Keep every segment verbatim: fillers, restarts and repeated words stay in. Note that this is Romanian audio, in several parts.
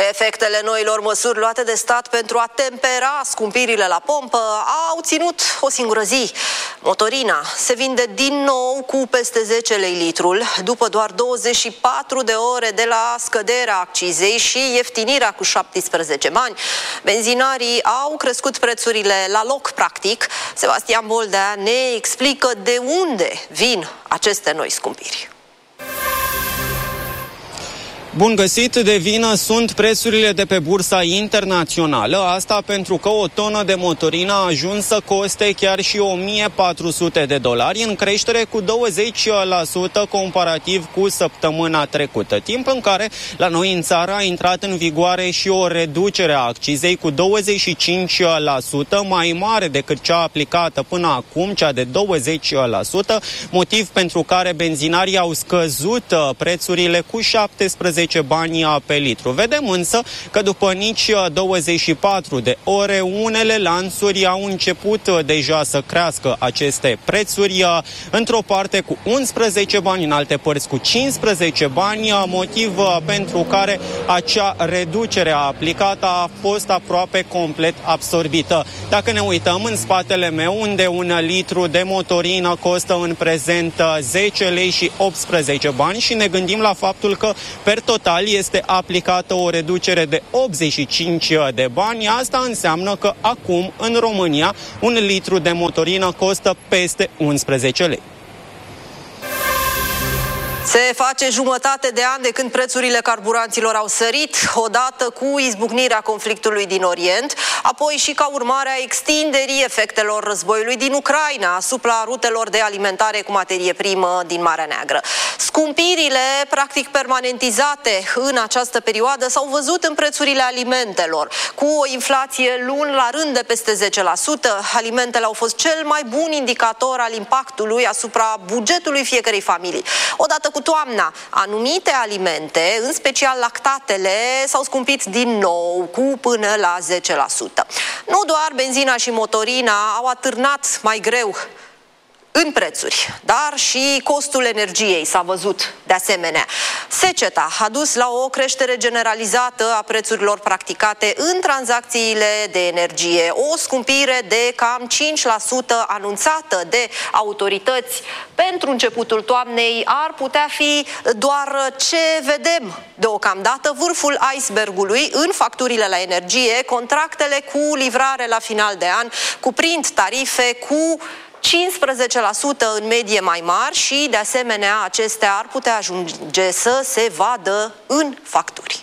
Efectele noilor măsuri luate de stat pentru a tempera scumpirile la pompă au ținut o singură zi. Motorina se vinde din nou cu peste zece lei litrul, după doar douăzeci și patru de ore de la scăderea accizei și ieftinirea cu șaptesprezece bani. Benzinarii au crescut prețurile la loc, practic. Sebastian Boldea ne explică de unde vin aceste noi scumpiri. Bun găsit, de vină sunt prețurile de pe bursa internațională, asta pentru că o tonă de motorină a ajuns să coste chiar și o mie patru sute de dolari, în creștere cu douăzeci la sută comparativ cu săptămâna trecută, timp în care la noi în țară a intrat în vigoare și o reducere a accizei cu douăzeci și cinci la sută, mai mare decât cea aplicată până acum, cea de douăzeci la sută, motiv pentru care benzinarii au scăzut prețurile cu șaptesprezece bani pe litru. Vedem însă că după nici douăzeci și patru de ore, unele lanțuri au început deja să crească aceste prețuri, într-o parte cu unsprezece bani, în alte părți cu cincisprezece bani, motiv pentru care acea reducere aplicată a fost aproape complet absorbită. Dacă ne uităm în spatele meu, unde un litru de motorină costă în prezent zece lei și optsprezece bani și ne gândim la faptul că per total este aplicată o reducere de optzeci și cinci de bani. Asta înseamnă că acum în România un litru de motorină costă peste unsprezece lei. Se face jumătate de an de când prețurile carburanților au sărit, odată cu izbucnirea conflictului din Orient, apoi și ca urmare a extinderii efectelor războiului din Ucraina asupra rutelor de alimentare cu materie primă din Marea Neagră. Scumpirile, practic permanentizate în această perioadă, s-au văzut în prețurile alimentelor. Cu o inflație luni la rând de peste zece la sută, alimentele au fost cel mai bun indicator al impactului asupra bugetului fiecărei familii. Odată cu toamna, anumite alimente, în special lactatele, s-au scumpit din nou cu până la zece la sută. Nu doar benzina și motorina au atârnat mai greu în prețuri, dar și costul energiei s-a văzut de asemenea. Seceta a dus la o creștere generalizată a prețurilor practicate în tranzacțiile de energie, o scumpire de cam cinci la sută anunțată de autorități pentru începutul toamnei ar putea fi doar ce vedem deocamdată, vârful icebergului în facturile la energie. Contractele cu livrare la final de an cuprind tarife cu cincisprezece la sută în medie mai mari și, de asemenea, acestea ar putea ajunge să se vadă în facturi.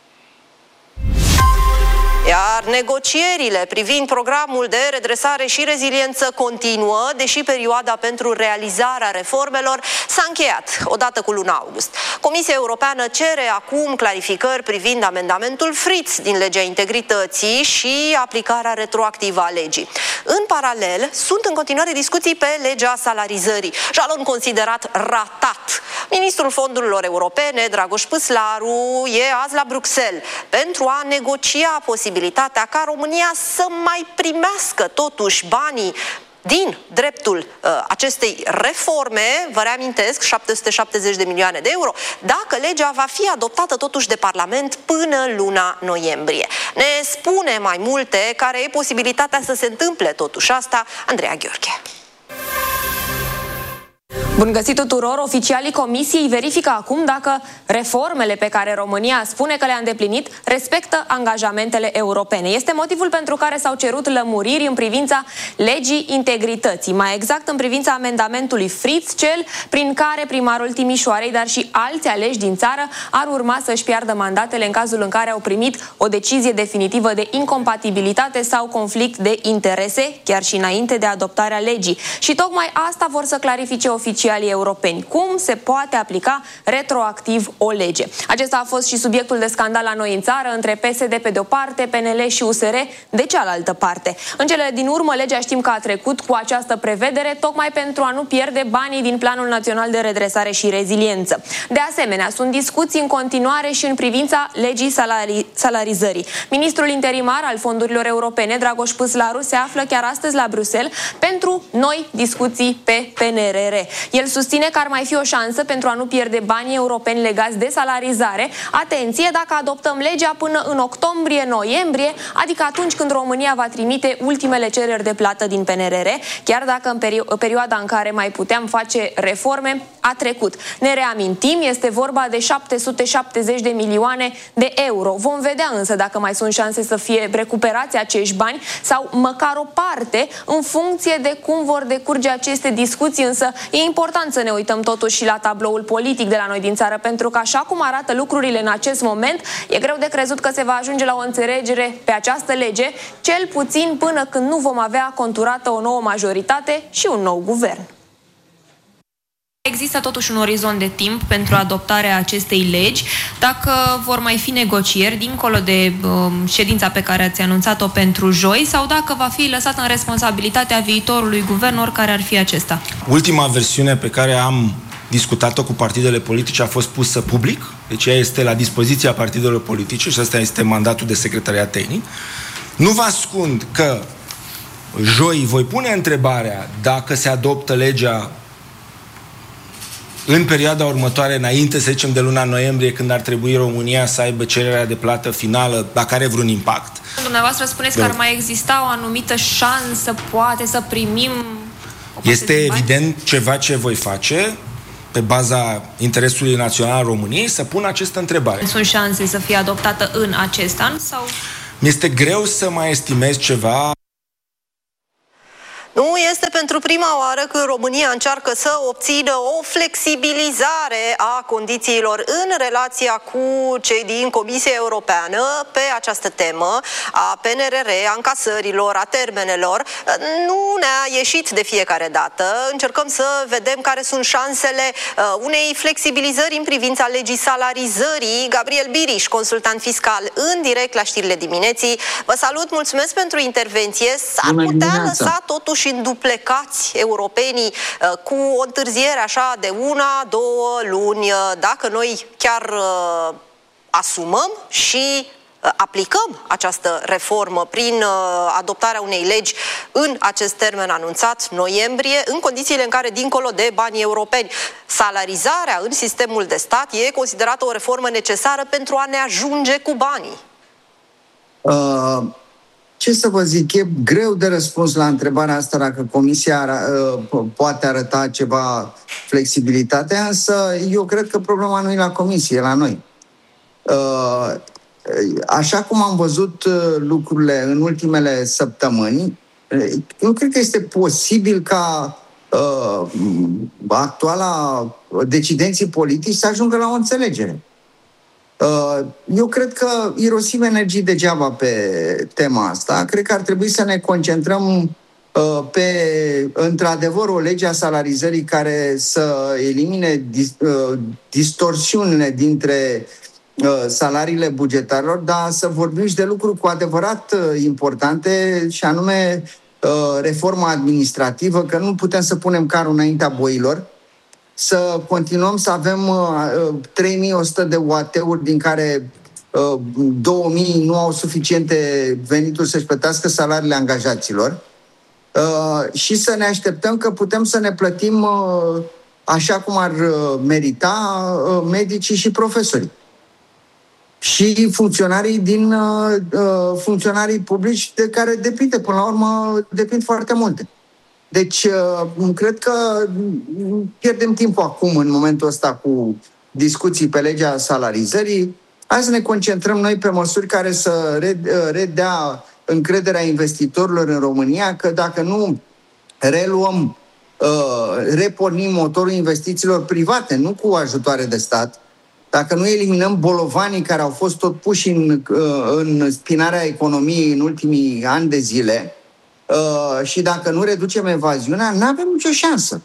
Iar negocierile privind programul de redresare și reziliență continuă, deși perioada pentru realizarea reformelor s-a încheiat odată cu luna august. Comisia Europeană cere acum clarificări privind amendamentul Fritz din legea integrității și aplicarea retroactivă a legii. În paralel, sunt în continuare discuții pe legea salarizării, jalon considerat ratat. Ministrul Fondurilor Europene, Dragoș Păslaru, e azi la Bruxelles pentru a negocia posibilitatea ca România să mai primească totuși banii din dreptul uh, acestei reforme, vă reamintesc, șapte sute șaptezeci de milioane de euro, dacă legea va fi adoptată totuși de Parlament până luna noiembrie. Ne spune mai multe care e posibilitatea să se întâmple totuși asta Andreea Gheorghe. Bun găsit tuturor! Oficialii Comisiei verifică acum dacă reformele pe care România spune că le-a îndeplinit respectă angajamentele europene. Este motivul pentru care s-au cerut lămuriri în privința legii integrității, mai exact în privința amendamentului Fritz, cel prin care primarul Timișoarei, dar și alți aleși din țară ar urma să-și piardă mandatele în cazul în care au primit o decizie definitivă de incompatibilitate sau conflict de interese, chiar și înainte de adoptarea legii. Și tocmai asta vor să clarifice oficialii europeni. Cum se poate aplica retroactiv o lege? Acesta a fost și subiectul de scandal la noi în țară, între P S D pe de-o parte, P N L și U S R de cealaltă parte. În cele din urmă, legea știm că a trecut cu această prevedere tocmai pentru a nu pierde banii din Planul Național de Redresare și Reziliență. De asemenea, sunt discuții în continuare și în privința legii salari salarizării. Ministrul interimar al fondurilor europene, Dragoș Păslaru, se află chiar astăzi la Bruxelles pentru noi discuții pe P N R R. El susține că ar mai fi o șansă pentru a nu pierde banii europeni legați de salarizare. Atenție, dacă adoptăm legea până în octombrie-noiembrie, adică atunci când România va trimite ultimele cereri de plată din P N R R, chiar dacă în perio- perioada în care mai puteam face reforme a trecut. Ne reamintim, este vorba de șapte sute șaptezeci de milioane de euro. Vom vedea însă dacă mai sunt șanse să fie recuperați acești bani sau măcar o parte în funcție de cum vor decurge aceste discuții, însă e important să ne uităm totuși și la tabloul politic de la noi din țară, pentru că așa cum arată lucrurile în acest moment, e greu de crezut că se va ajunge la o înțelegere pe această lege, cel puțin până când nu vom avea conturată o nouă majoritate și un nou guvern. Există totuși un orizont de timp pentru adoptarea acestei legi, dacă vor mai fi negocieri dincolo de um, ședința pe care ați anunțat-o pentru joi, sau dacă va fi lăsată în responsabilitatea viitorului guvern, oricare ar fi acesta. Ultima versiune pe care am discutat-o cu partidele politice a fost pusă public, deci ea este la dispoziția partidelor politice și ăsta este mandatul de secretariat tehnic. Nu vă ascund că joi voi pune întrebarea dacă se adoptă legea în perioada următoare, înainte, să zicem, de luna noiembrie, când ar trebui România să aibă cererea de plată finală, dacă are vreun impact. Dumneavoastră spuneți da. că ar mai exista o anumită șansă, poate, să primim... Este evident ceva ce voi face, pe baza interesului național al României, să pun această întrebare. Sunt șanse să fie adoptată în acest an? Sau? Mi-este greu să mai estimez ceva. Nu este pentru prima oară când România încearcă să obțină o flexibilizare a condițiilor în relația cu cei din Comisia Europeană pe această temă a P N R R, a încasărilor, a termenelor. Nu ne-a ieșit de fiecare dată. Încercăm să vedem care sunt șansele unei flexibilizări în privința legii salarizării. Gabriel Biriș, consultant fiscal, în direct la știrile dimineții. Vă salut, mulțumesc pentru intervenție. S-ar putea lăsa totuși înduplecați europenii cu o întârziere așa de una, două luni, dacă noi chiar uh, asumăm și uh, aplicăm această reformă prin uh, adoptarea unei legi în acest termen anunțat, noiembrie, în condițiile în care, dincolo de banii europeni, salarizarea în sistemul de stat e considerată o reformă necesară pentru a ne ajunge cu banii. Uh... Ce să vă zic, e greu de răspuns la întrebarea asta dacă Comisia uh, poate arăta ceva flexibilitate, însă eu cred că problema nu e la Comisie, e la noi. Uh, așa cum am văzut lucrurile în ultimele săptămâni, eu cred că este posibil ca uh, actuala decidenții politici să ajungă la o înțelegere. Eu cred că irosim energii degeaba pe tema asta. Cred că ar trebui să ne concentrăm pe, într-adevăr, o lege a salarizării care să elimine distorsiunile dintre salariile bugetarilor, dar să vorbim și de lucruri cu adevărat importante, și anume reforma administrativă, că nu putem să punem carul înaintea boilor, să continuăm să avem uh, trei mii o sută de U A T-uri, din care uh, două mii nu au suficiente venituri să-și plătească salariile angajaților, uh, și să ne așteptăm că putem să ne plătim uh, așa cum ar uh, merita uh, medicii și profesorii. Și funcționarii din uh, uh, funcționarii publici, de care depinde, până la urmă, depind foarte multe. Deci, cred că pierdem timpul acum, în momentul ăsta, cu discuții pe legea salarizării. Hai să ne concentrăm noi pe măsuri care să redea încrederea investitorilor în România, că dacă nu reluăm, repornim motorul investițiilor private, nu cu ajutoare de stat, dacă nu eliminăm bolovanii care au fost tot puși în, în spinarea economiei în ultimii ani de zile, Uh, și dacă nu reducem evaziunea, nu avem nicio șansă.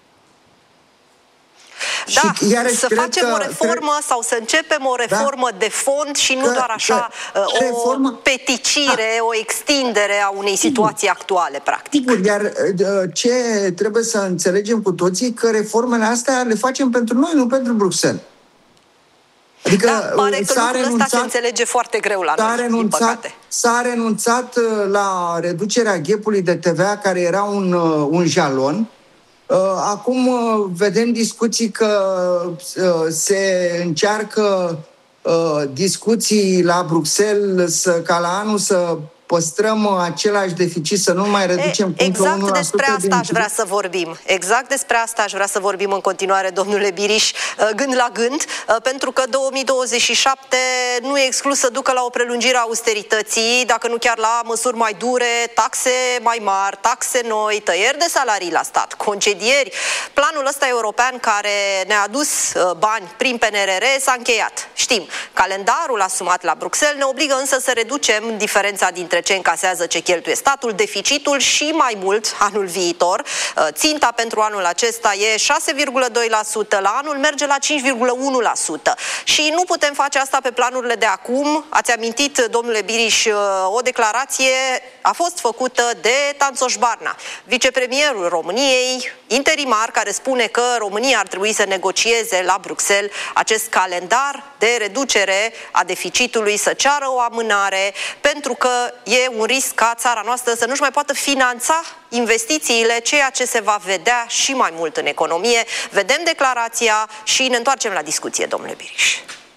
Da, și să facem că, o reformă cred, sau să începem o reformă da, de fond și nu că, doar așa că, o reforma, peticire, da, o extindere a unei situații actuale, practic. Sigur, iar ce trebuie să înțelegem cu toții, că reformele astea le facem pentru noi, nu pentru Bruxelles. Adică da, pare că lucrul renunțat, ăsta se înțelege foarte greu la noi, renunțat, din păcate. S-a renunțat la reducerea gap-ului de T V A, care era un, un jalon, Acum vedem discuții că se încearcă discuții la Bruxelles să, ca la anul să păstrăm același deficit, să nu mai reducem e, exact despre asta aș vrea să vorbim. Exact despre asta aș vrea să vorbim în continuare, domnule Biriș, gând la gând, pentru că două mii douăzeci și șapte nu e exclus să ducă la o prelungire a austerității, dacă nu chiar la măsuri mai dure, taxe mai mari, taxe noi, tăieri de salarii la stat, concedieri. Planul ăsta european care ne-a adus bani prin P N R R s-a încheiat. Știm, calendarul asumat la Bruxelles ne obligă însă să reducem diferența dintre ce încasează, ce cheltuie statul, deficitul și mai mult anul viitor. Ținta pentru anul acesta e șase virgulă doi la sută, la anul merge la cinci virgulă unu la sută. Și nu putem face asta pe planurile de acum. Ați amintit, domnule Biriș, o declarație a fost făcută de Tanțoș Barna, vicepremierul României, interimar, care spune că România ar trebui să negocieze la Bruxelles acest calendar de reducere a deficitului, să ceară o amânare, pentru că e un risc ca țara noastră să nu-și mai poată finanța investițiile, ceea ce se va vedea și mai mult în economie. Vedem declarația și ne întoarcem la discuție, domnule Biriș.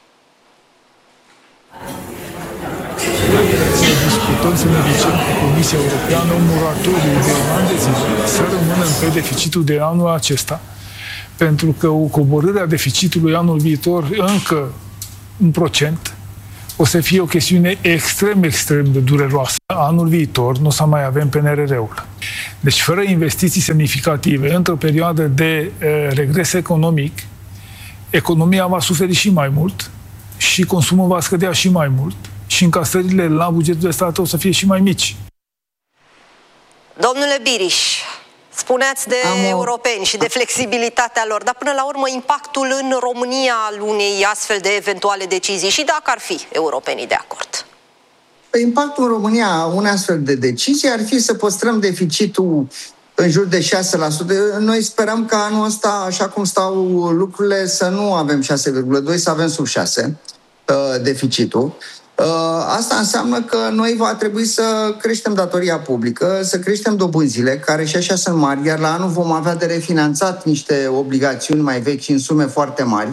Să discutăm, să negociem cu Comisia Europeană un moratoriu de un an de zile, să rămânem pe deficitul de anul acesta, pentru că o coborâre a deficitului anul viitor încă un procent o să fie o chestiune extrem, extrem de dureroasă. Anul viitor nu o să mai avem P N R R-ul. Deci, fără investiții semnificative, într-o perioadă de uh, regres economic, economia va suferi și mai mult și consumul va scădea și mai mult și încasările la bugetul de stat o să fie și mai mici. Domnule Biriș, spuneați de Am europeni și de flexibilitatea lor, dar până la urmă impactul în România al unei astfel de eventuale decizii și dacă ar fi europenii de acord? Impactul în România unei astfel de decizii ar fi să păstrăm deficitul în jur de șase la sută. Noi sperăm că anul ăsta, așa cum stau lucrurile, să nu avem șase virgulă doi, să avem sub șase uh, deficitul. Asta înseamnă că noi va trebui să creștem datoria publică, să creștem dobânzile, care și așa sunt mari, iar la anul vom avea de refinanțat niște obligațiuni mai vechi și în sume foarte mari.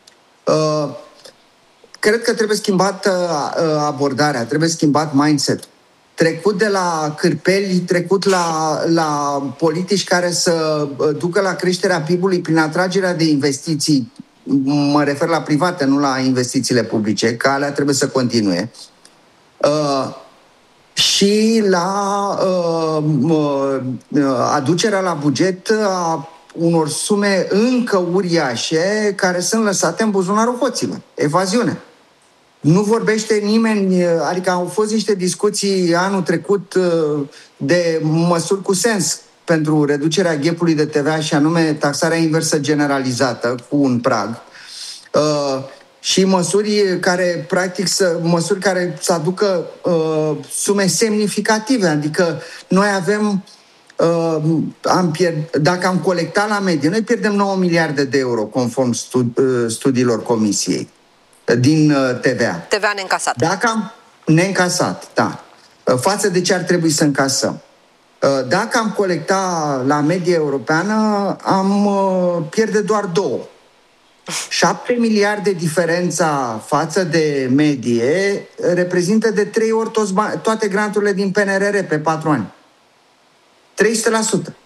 Cred că trebuie schimbată abordarea, trebuie schimbat mindset-ul. Trecut de la cârpeli, trecut la, la politici care să ducă la creșterea P I B-ului prin atragerea de investiții. Mă refer la private, nu la investițiile publice, că alea trebuie să continue. Uh, și la uh, uh, aducerea la buget a unor sume încă uriașe care sunt lăsate în buzunarul hoților. Evaziune. Nu vorbește nimeni, adică au fost niște discuții anul trecut uh, de măsuri cu sens pentru reducerea gap-ului de T V A și anume taxarea inversă generalizată cu un prag uh, și măsuri care, practic, să, măsuri care să aducă uh, sume semnificative. Adică noi avem, uh, am pierd, dacă am colectat la medie, noi pierdem nouă miliarde de euro conform studi, uh, studiilor Comisiei din uh, T V A. T V A neîncasat. Dacă am neîncasat, da. Uh, față de ce ar trebui să încasăm. Dacă am colectat la medie europeană, am pierde doar două. Șapte miliarde diferența față de medie reprezintă de trei ori toți bani, toate granturile din P N R R pe patru ani. trei sute la sută.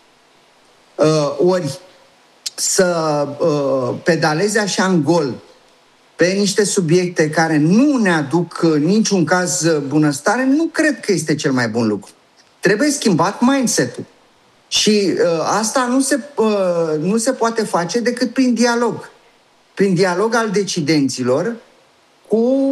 Ori să pedaleze așa în gol pe niște subiecte care nu ne aduc niciun caz bunăstare, nu cred că este cel mai bun lucru. Trebuie schimbat mindset-ul. Și uh, asta nu se, uh, nu se poate face decât prin dialog. Prin dialog al decidenților cu,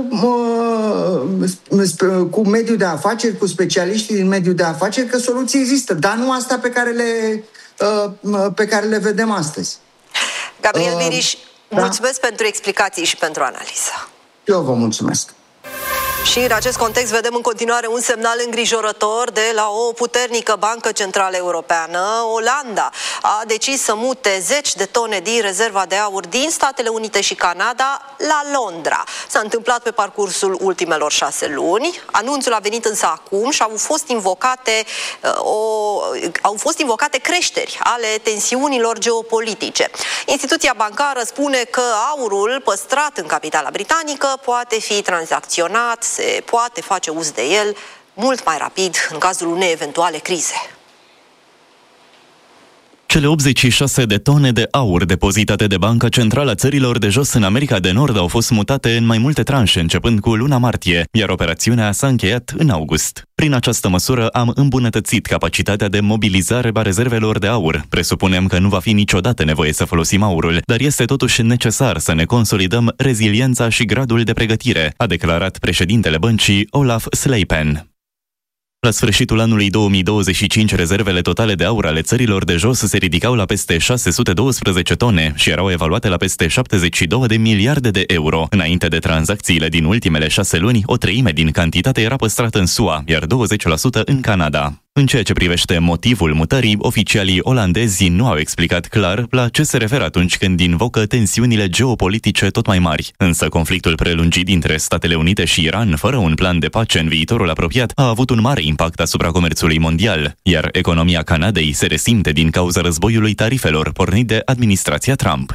uh, cu mediul de afaceri, cu specialiștii din mediul de afaceri, că soluții există, dar nu asta pe care le, uh, pe care le vedem astăzi. Gabriel Biriș, uh, mulțumesc da? pentru explicații și pentru analiză. Eu vă mulțumesc. Și în acest context vedem în continuare un semnal îngrijorător de la o puternică bancă centrală europeană. Olanda a decis să mute zeci de tone din rezerva de aur din Statele Unite și Canada la Londra. S-a întâmplat pe parcursul ultimelor șase luni. Anunțul a venit însă acum și au fost invocate, o, au fost invocate creșteri ale tensiunilor geopolitice. Instituția bancară spune că aurul păstrat în capitala britanică poate fi tranzacționat, se poate face uz de el mult mai rapid în cazul unei eventuale crize. Cele optzeci și șase de tone de aur depozitate de Banca Centrală a Țărilor de Jos în America de Nord au fost mutate în mai multe tranșe începând cu luna martie, iar operațiunea s-a încheiat în august. Prin această măsură am îmbunătățit capacitatea de mobilizare a rezervelor de aur. Presupunem că nu va fi niciodată nevoie să folosim aurul, dar este totuși necesar să ne consolidăm reziliența și gradul de pregătire, a declarat președintele băncii Olaf Sleipen. La sfârșitul anului două mii douăzeci și cinci, rezervele totale de aur ale țărilor de jos se ridicau la peste șase sute doisprezece tone și erau evaluate la peste șaptezeci și două de miliarde de euro. Înainte de tranzacțiile din ultimele șase luni, o treime din cantitate era păstrată în S U A, iar douăzeci la sută în Canada. În ceea ce privește motivul mutării, oficialii olandezi nu au explicat clar la ce se referă atunci când invocă tensiunile geopolitice tot mai mari. Însă conflictul prelungit dintre Statele Unite și Iran, fără un plan de pace în viitorul apropiat, a avut un mare impact asupra comerțului mondial, iar economia Canadei se resimte din cauza războiului tarifelor pornit de administrația Trump.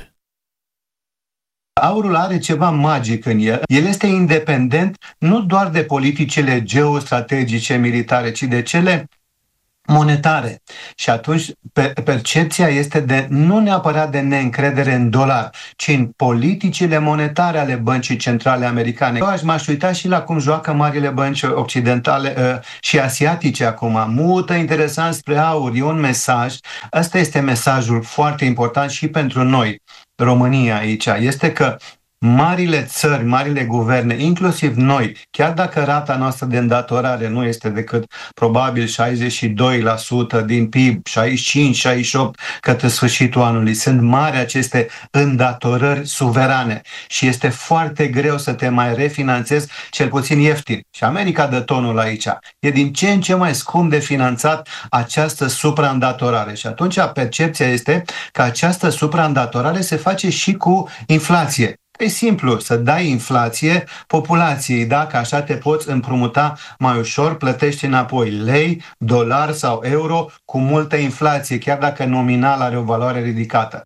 Aurul are ceva magic în el. El este independent nu doar de politicile geostrategice militare, ci de cele monetare. Și atunci percepția este de nu neapărat de neîncredere în dolar, ci în politicile monetare ale băncii centrale americane. Eu aș m-aș uita și la cum joacă marile bănci occidentale uh, și asiatice acum. Mută interesant spre aur. E un mesaj. Ăsta este mesajul foarte important și pentru noi, România aici. Este că marile țări, marile guverne, inclusiv noi, chiar dacă rata noastră de îndatorare nu este decât probabil șaizeci și doi la sută din P I B, șaizeci și cinci șaizeci și opt către sfârșitul anului, sunt mari aceste îndatorări suverane și este foarte greu să te mai refinanțezi, cel puțin ieftin. Și America dă tonul aici. E din ce în ce mai scump de finanțat această supraîndatorare și atunci percepția este că această supraîndatorare se face și cu inflație. E simplu să dai inflație populației, dacă așa te poți împrumuta mai ușor, plătești înapoi lei, dolar sau euro cu multă inflație, chiar dacă nominal are o valoare ridicată.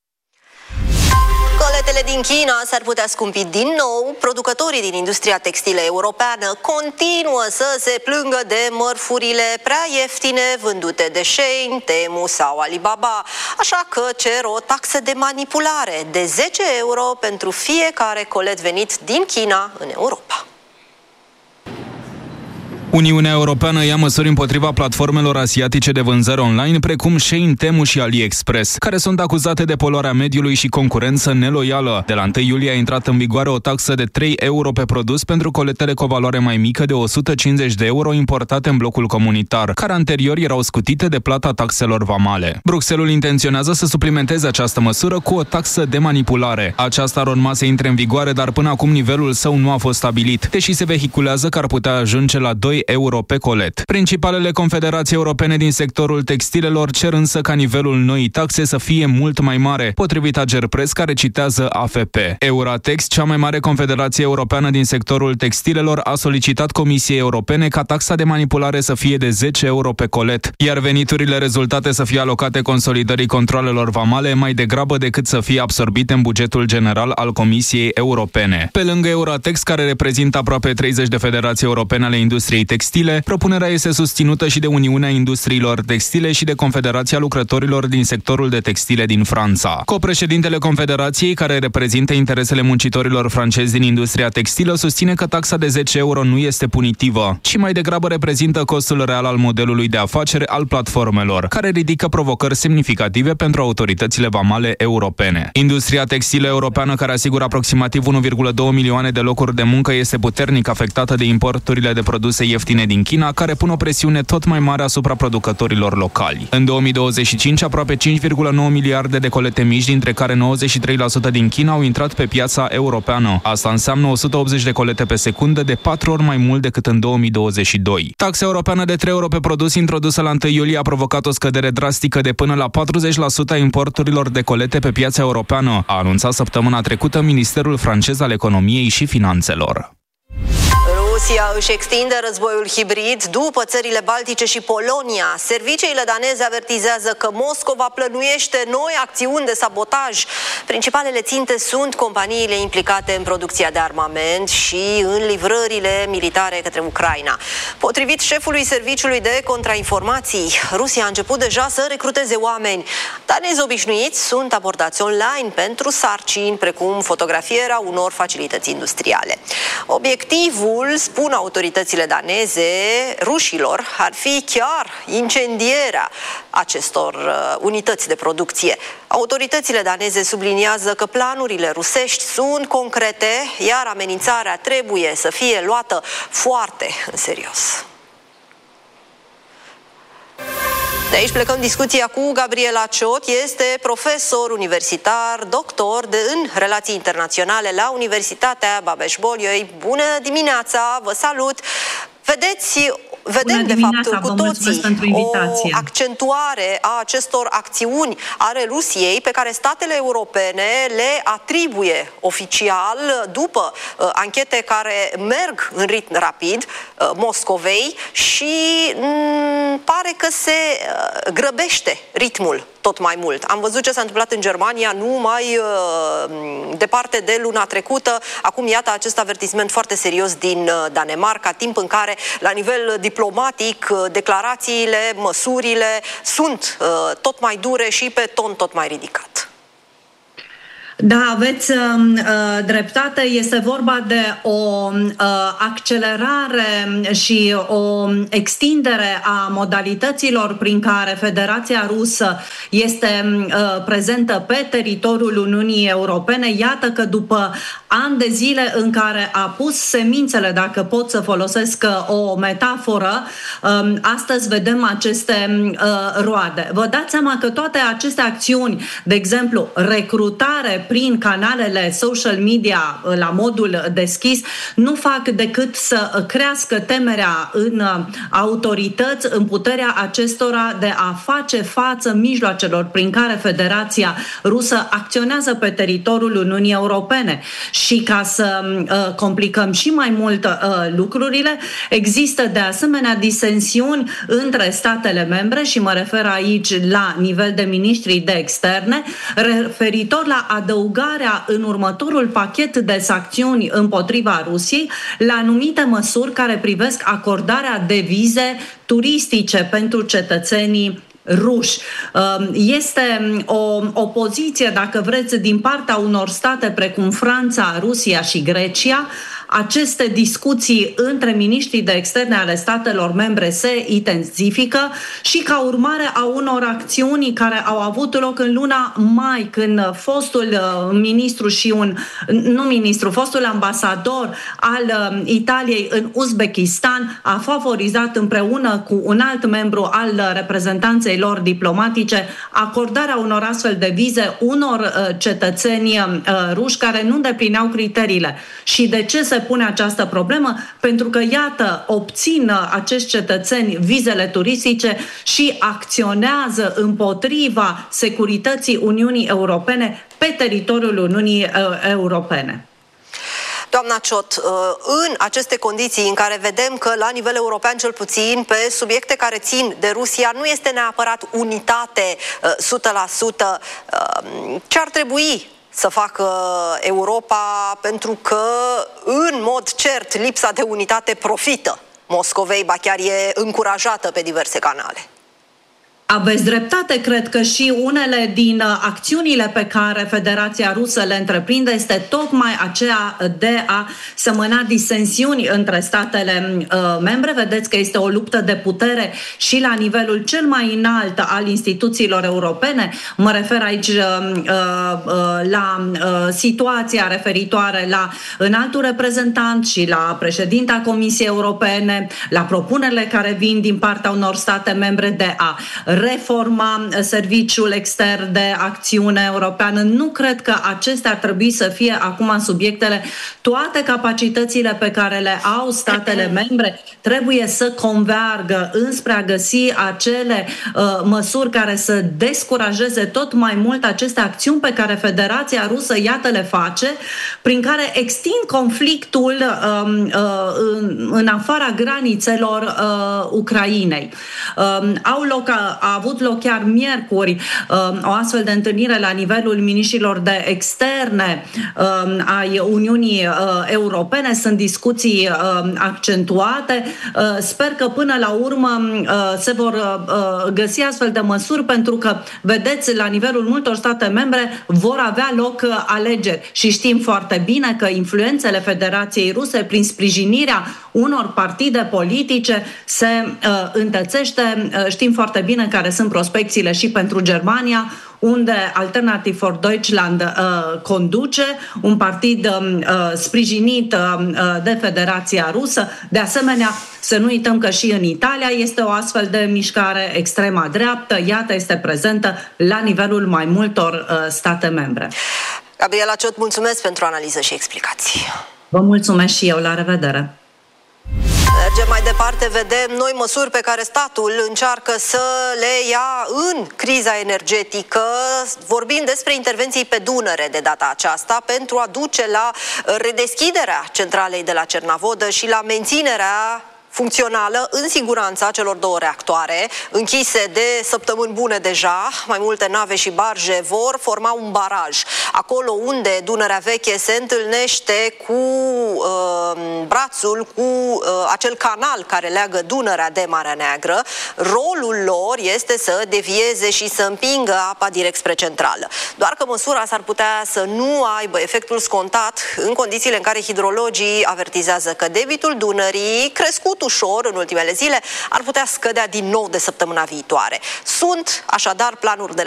Coletele din China s-ar putea scumpi din nou. Producătorii din industria textilă europeană continuă să se plângă de mărfurile prea ieftine vândute de Shein, Temu sau Alibaba, așa că cer o taxă de manipulare de zece euro pentru fiecare colet venit din China în Europa. Uniunea Europeană ia măsuri împotriva platformelor asiatice de vânzări online, precum Shein, Temu și AliExpress, care sunt acuzate de poluarea mediului și concurență neloială. De la întâi iulie a intrat în vigoare o taxă de trei euro pe produs pentru coletele cu o valoare mai mică de o sută cincizeci de euro importate în blocul comunitar, care anterior erau scutite de plata taxelor vamale. Bruxelles intenționează să suplimenteze această măsură cu o taxă de manipulare. Aceasta ar urma să intre în vigoare, dar până acum nivelul său nu a fost stabilit, deși se vehiculează că ar putea ajunge la doi euro pe colet. Principalele confederații europene din sectorul textilelor cer însă ca nivelul noii taxe să fie mult mai mare, potrivit Agerpres, care citează A F P. Euratex, cea mai mare confederație europeană din sectorul textilelor, a solicitat Comisiei Europene ca taxa de manipulare să fie de zece euro pe colet, iar veniturile rezultate să fie alocate consolidării controalelor vamale mai degrabă decât să fie absorbite în bugetul general al Comisiei Europene. Pe lângă Euratex, care reprezintă aproape treizeci de federații europene ale industriei textile, propunerea este susținută și de Uniunea Industriilor Textile și de Confederația Lucrătorilor din sectorul de textile din Franța. Copreședintele Confederației, care reprezintă interesele muncitorilor francezi din industria textilă, susține că taxa de zece euro nu este punitivă, ci mai degrabă reprezintă costul real al modelului de afacere al platformelor, care ridică provocări semnificative pentru autoritățile vamale europene. Industria textilă europeană, care asigură aproximativ unu virgulă doi milioane de locuri de muncă, este puternic afectată de importurile de produse ieftine ieftine din China, care pun o presiune tot mai mare asupra producătorilor locali. În două mii douăzeci și cinci, aproape cinci virgulă nouă miliarde de colete mici, dintre care nouăzeci și trei la sută din China, au intrat pe piața europeană. Asta înseamnă o sută optzeci de colete pe secundă, de patru ori mai mult decât în două mii douăzeci și doi. Taxa europeană de trei euro pe produs introdusă la întâi iulie a provocat o scădere drastică de până la patruzeci la sută a importurilor de colete pe piața europeană, a anunțat săptămâna trecută Ministerul francez al Economiei și Finanțelor. Rusia își extinde războiul hibrid după țările Baltice și Polonia. Serviciile daneze avertizează că Moscova plănuiește noi acțiuni de sabotaj. Principalele ținte sunt companiile implicate în producția de armament și în livrările militare către Ucraina. Potrivit șefului Serviciului de Contrainformații, Rusia a început deja să recruteze oameni. Danezi obișnuiți sunt abordați online pentru sarcini precum fotografierea unor facilități industriale. Obiectivul, spun autoritățile daneze, rușilor, ar fi chiar incendierea acestor uh, unități de producție. Autoritățile daneze subliniază că planurile rusești sunt concrete, iar amenințarea trebuie să fie luată foarte în serios. De aici plecăm discuția cu Gabriela Ciot, este profesor universitar, doctor de, în relații internaționale la Universitatea Babeș-Bolyai. Bună dimineața, vă salut! Vedeți, vedem de fapt cu toții o accentuare a acestor acțiuni ale Rusiei pe care statele europene le atribuie oficial după uh, anchete care merg în ritm rapid uh, Moscovei și mm, pare că se uh, grăbește ritmul tot mai mult. Am văzut ce s-a întâmplat în Germania nu mai uh, departe de luna trecută. Acum, iată, acest avertisment foarte serios din uh, Danemarca, timp în care, la nivel diplomatic, uh, declarațiile, măsurile sunt uh, tot mai dure și pe ton tot mai ridicat. Da, aveți uh, dreptate. Este vorba de o uh, accelerare și o extindere a modalităților prin care Federația Rusă este uh, prezentă pe teritoriul Uniunii Europene. Iată că după ani de zile în care a pus semințele, dacă pot să folosesc o metaforă, uh, astăzi vedem aceste uh, roade. Vă dați seama că toate aceste acțiuni, de exemplu, recrutare prin canalele social media la modul deschis, nu fac decât să crească temerea în autorități, în puterea acestora de a face față mijloacelor prin care Federația Rusă acționează pe teritoriul Uniunii Europene. Și ca să uh, complicăm și mai mult uh, lucrurile, există de asemenea disensiuni între statele membre, și mă refer aici la nivel de miniștri de externe, referitor la adăugarea în următorul pachet de sancțiuni împotriva Rusiei la anumite măsuri care privesc acordarea de vize turistice pentru cetățenii ruși. Este o opoziție, dacă vreți, din partea unor state precum Franța, Rusia și Grecia. Aceste discuții între miniștrii de externe ale statelor membre se intensifică și ca urmare a unor acțiuni care au avut loc în luna mai, când fostul ministru și un, nu ministru, fostul ambasador al Italiei în Uzbekistan a favorizat împreună cu un alt membru al reprezentanței lor diplomatice acordarea unor astfel de vize unor cetățeni ruși care nu îndeplineau criteriile. Și de ce se pune această problemă? Pentru că, iată, obțin acești cetățeni vizele turistice și acționează împotriva securității Uniunii Europene pe teritoriul Uniunii Europene. Doamna Ciot, în aceste condiții în care vedem că la nivel european, cel puțin pe subiecte care țin de Rusia, nu este neapărat unitate o sută la sută, ce ar trebui să facă Europa, pentru că, în mod cert, lipsa de unitate profită Moscovei, ba chiar e încurajată pe diverse canale? Aveți dreptate, cred că și unele din acțiunile pe care Federația Rusă le întreprinde este tocmai aceea de a semăna disensiuni între statele uh, membre. Vedeți că este o luptă de putere și la nivelul cel mai înalt al instituțiilor europene. Mă refer aici uh, uh, la uh, situația referitoare la înaltul reprezentant și la președinta Comisiei Europene, la propunerile care vin din partea unor state membre de a reforma Serviciul Extern de Acțiune Europeană. Nu cred că acestea ar trebui să fie acum subiectele. Toate capacitățile pe care le au statele membre trebuie să convergă înspre a găsi acele uh, măsuri care să descurajeze tot mai mult aceste acțiuni pe care Federația Rusă, iată, le face, prin care extind conflictul uh, uh, în, în afara granițelor uh, Ucrainei. Uh, au loc, a avut loc chiar miercuri uh, o astfel de întâlnire la nivelul miniștrilor de externe uh, ai Uniunii uh, Europene. Sunt discuții uh, accentuate. Uh, sper că până la urmă uh, se vor uh, găsi astfel de măsuri, pentru că, vedeți, la nivelul multor state membre vor avea loc uh, alegeri și știm foarte bine că influențele Federației Ruse, prin sprijinirea unor partide politice, se uh, întățește. Uh, știm foarte bine care sunt prospecțiile și pentru Germania, unde Alternative for Deutschland uh, conduce, un partid uh, sprijinit uh, de Federația Rusă. De asemenea, să nu uităm că și în Italia este o astfel de mișcare extrema dreaptă, iată, este prezentă la nivelul mai multor uh, state membre. Gabriela Ciot, mulțumesc pentru analiză și explicații. Vă mulțumesc și eu, la revedere! Mergem mai departe, vedem noi măsuri pe care statul încearcă să le ia în criza energetică. Vorbim despre intervenții pe Dunăre de data aceasta pentru a duce la redeschiderea centralei de la Cernavodă și la menținerea funcțională în siguranța celor două reactoare, închise de săptămâni bune deja. Mai multe nave și barje vor forma un baraj. Acolo unde Dunărea Veche se întâlnește cu uh, brațul, cu uh, acel canal care leagă Dunărea de Marea Neagră, rolul lor este să devieze și să împingă apa direct spre centrală. Doar că măsura s-ar putea să nu aibă efectul scontat în condițiile în care hidrologii avertizează că debitul Dunării, crescut ușor în ultimele zile, ar putea scădea din nou de săptămâna viitoare. Sunt așadar planuri de